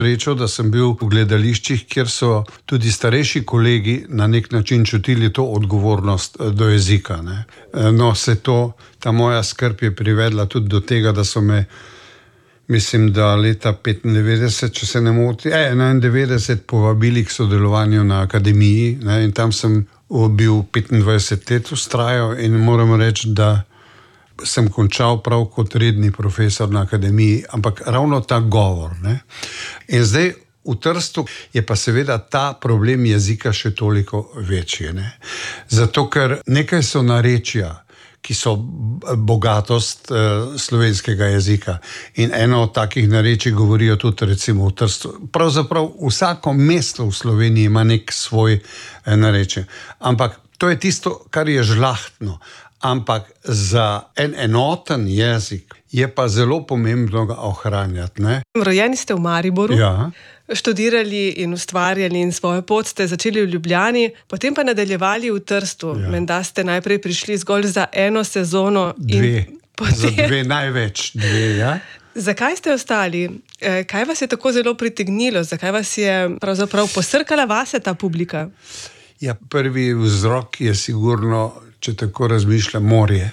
srečo, da sem bil v gledališčih, kjer so tudi starejši kolegi na nek način čutili to odgovornost do jezika, ne. No, ta moja skrb je privedla tudi do tega, da so me, mislim, da leta 95, če se ne moti, 91 povabili k sodelovanju na akademiji, ne, in tam sem bil 25 let vztrajal in moram reči, da sem končal prav kot redni profesor na akademiji, ampak ravno ta govor, ne. In zdaj v Trstu je pa seveda ta problem jezika še toliko večji, ne. Zato, ker nekaj so narečja, ki so bogatost slovenskega jezika. In eno od takih narečij govorijo tudi recimo v Trstu. Pravzaprav vsako mesto v Sloveniji ima nek svoj narečje. Ampak to je tisto, kar je žlahtno. Ampak za en enoten jezik je pa zelo pomembno ga ohranjati, ne. Rojeni ste v Mariboru. Ja. Študirali in ustvarjali in svojo pot ste začeli v Ljubljani, potem pa nadaljevali v Trstu. Ja. Menda ste najprej prišli zgolj za eno sezono. Za dve, največ dve, ja. Zakaj ste ostali? Kaj vas je tako zelo pritegnilo? Zakaj vas je pravzaprav posrkala vase ta publika? Ja, prvi vzrok je sigurno, če tako razmišljam, morje.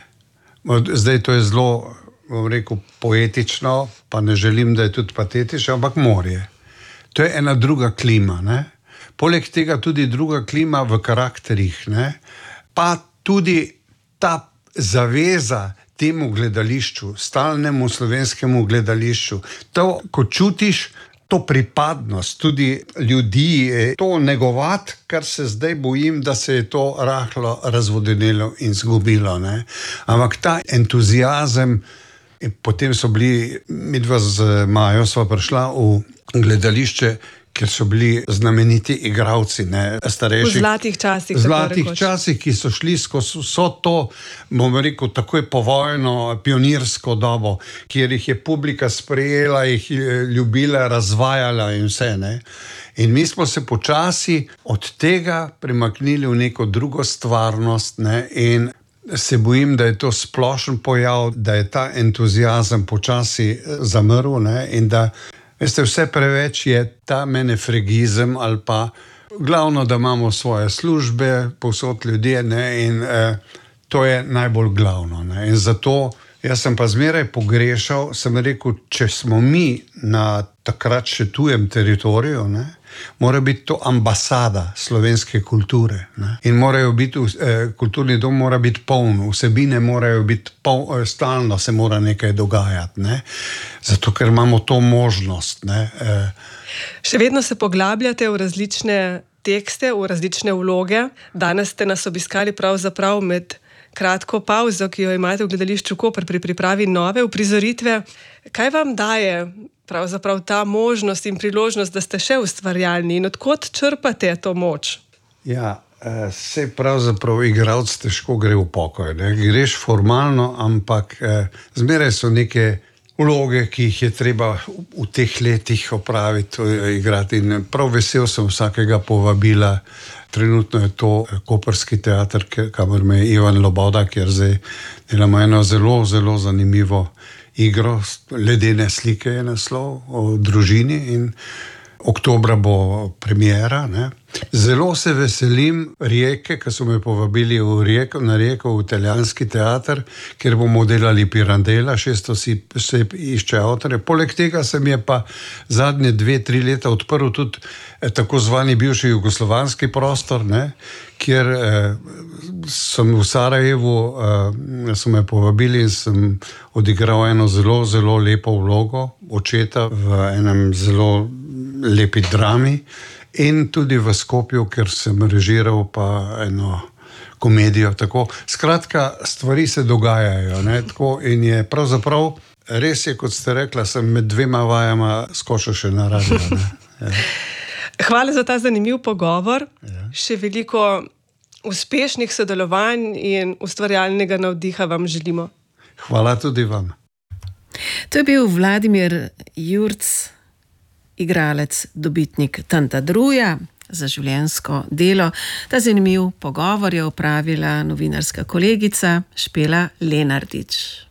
Zdaj to je zelo, bom rekel, poetično, pa ne želim, da je tudi patetično, ampak morje. To je ena druga klima, ne. Poleg tega tudi druga klima v karakterih, ne. Pa tudi ta zaveza temu gledališču, stalnemu slovenskemu gledališču. To, ko čutiš to pripadnost tudi ljudi, to negovati, kar se zdaj bojim, da se je to rahlo razvodenelo in zgubilo, ne. Ampak ta entuziazem, potem so bili, midva z Majo sva prišla v gledališče, ker so bili znameniti igralci, ne, starejši. V zlatih časih. V zlatih časih, ki so šli skozi vso to, bom rekel, takoj povojno, pionirsko dobo, kjer jih je publika sprejela, jih ljubila, razvajala in vse, ne. In mi smo se počasi od tega premaknili v neko drugo stvarnost, ne, in se bojim, da je to splošen pojav, da je ta entuziazem počasi zamrl, ne, in da veste, vse preveč je ta menefregizem ali pa glavno, da imamo svoje službe, povsod ljudje, ne, in to je najbolj glavno, ne. In zato jaz sem pa zmeraj pogrešal, sem rekel, če smo mi na takrat še tujem teritoriju, ne, mora biti to ambasada slovenske kulture, ne. In morajo biti, kulturni dom mora biti poln, vsebine morajo biti stalno se mora nekaj dogajati, ne. Zato, ker imamo to možnost, ne. Še vedno se poglabljate v različne tekste, v različne vloge. Danes ste nas obiskali pravzaprav med kratko pavzo, ki jo imate v gledališču Koper pri pripravi nove uprizoritve. Kaj vam daje pravzaprav ta možnost in priložnost, da ste še ustvarjalni in od kod črpate to moč? Ja, se pravzaprav igralec težko gre v pokoj, ne. Greš formalno, ampak zmeraj so neke vloge, ki jih je treba v teh letih opraviti, igrati. In prav vesel sem vsakega povabila. Trenutno je to Koprski teater, kamor me je Ivan Loboda, kjer zdaj delamo eno zelo, zelo zanimivo igro. Ledene slike je naslov o družini in oktobra bo premiera, ne. Zelo se veselim Rijeke, ki so me povabili na Rijeko, v italijanski teater, kjer bomo delali Pirandela, 600 se išče avtorje. Poleg tega se mi je pa zadnje 2-3 leta odprl tudi tako zvani bivši jugoslovanski prostor, ne, kjer sem v Sarajevu, so me povabili in sem odigral eno zelo, zelo lepo vlogo očeta v enem zelo lepi drami. In tudi v Skopju, ker sem režiral pa eno komedijo, tako. Skratka, stvari se dogajajo, ne, tako, in je pravzaprav, res je, kot ste rekla, sem med 2 vajama skočil še na radio, ne. Ja. Hvala za ta zanimiv pogovor. Ja. Še veliko uspešnih sodelovanj in ustvarjalnega navdiha vam želimo. Hvala tudi vam. To je bil Vladimir Jurc, igralec, dobitnik Tantadruja za življenjsko delo. Ta zanimiv pogovor je opravila novinarska kolegica Špela Lenardič.